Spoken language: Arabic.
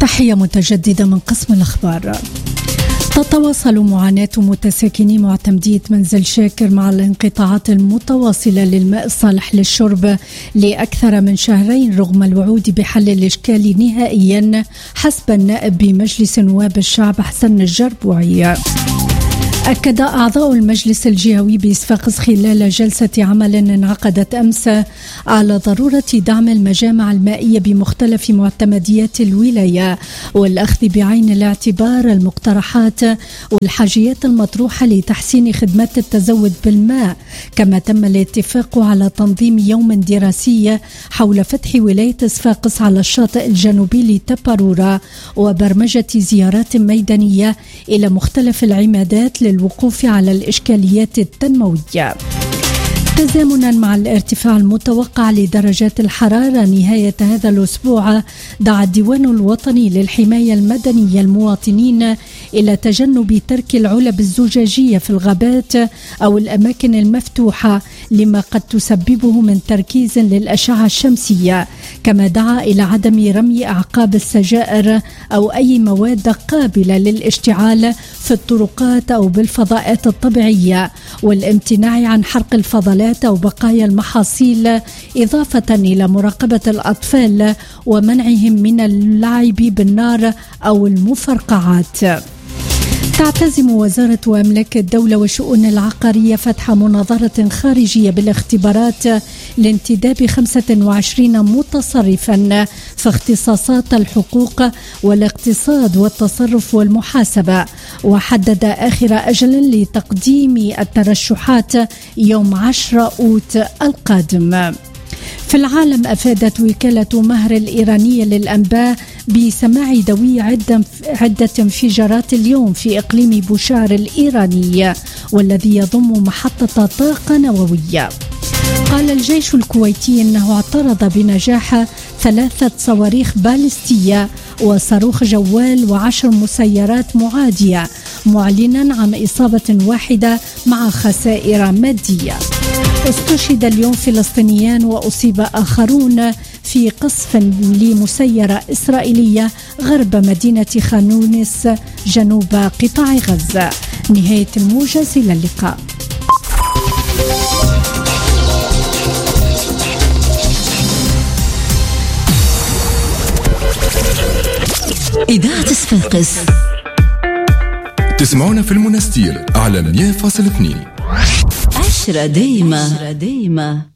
تحية متجددة من قسم الأخبار. تتواصل معاناة متساكني معتمدية منزل شاكر مع الانقطاعات المتواصلة للماء الصالح للشرب لأكثر من شهرين رغم الوعود بحل الإشكال نهائيا حسب النائب بمجلس نواب الشعب حسن الجربوعي. أكد أعضاء المجلس الجهوي بصفاقس خلال جلسة عمل انعقدت أمس على ضرورة دعم المجامع المائية بمختلف معتمديات الولاية والأخذ بعين الاعتبار المقترحات والحاجيات المطروحة لتحسين خدمات التزود بالماء، كما تم الاتفاق على تنظيم يوم دراسي حول فتح ولاية صفاقس على الشاطئ الجنوبي لتبارورا وبرمجة زيارات ميدانية إلى مختلف العمادات للوقوف على الإشكاليات التنموية. تزامنا مع الارتفاع المتوقع لدرجات الحرارة نهاية هذا الأسبوع، دعا الديوان الوطني للحماية المدنية المواطنين إلى تجنب ترك العلب الزجاجية في الغابات أو الأماكن المفتوحة لما قد تسببه من تركيز للأشعة الشمسية، كما دعا إلى عدم رمي أعقاب السجائر أو أي مواد قابلة للاشتعال في الطرقات أو بالفضاءات الطبيعية، والامتناع عن حرق الفضلات أو بقايا المحاصيل، إضافة إلى مراقبة الأطفال ومنعهم من اللعب بالنار أو المفرقعات. تعتزم وزارة أملاك الدولة والشؤون العقارية فتح مناظرة خارجية بالاختبارات لانتداب 25 متصرفا في اختصاصات الحقوق والاقتصاد والتصرف والمحاسبة، وحدد آخر أجل لتقديم الترشحات يوم 10 أوت القادم. في العالم، أفادت وكالة مهر الإيرانية للأنباء بسماع دوي عدة انفجارات اليوم في إقليم بوشار الإيراني والذي يضم محطة طاقة نووية. قال الجيش الكويتي أنه اعترض بنجاح 3 صواريخ باليستية وصاروخ جوال و10 مسيرات معادية، معلنا عن إصابة واحدة مع خسائر مادية. استشهد اليوم فلسطينيان وأصيب آخرون في قصف لمسيرة إسرائيلية غرب مدينة خان يونس جنوب قطاع غزة. نهاية الموجز، إلى اللقاء. إذاعة صفاقس تسمعون في المنستير على 100.2. 10 دايما.